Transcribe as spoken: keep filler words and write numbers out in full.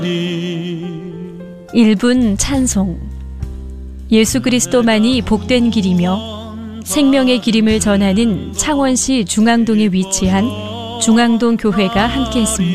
일 분 찬송. 예수 그리스도만이 복된 길이며 생명의 기림을 전하는 창원시 중앙동에 위치한 중앙동 교회가 함께했습니다.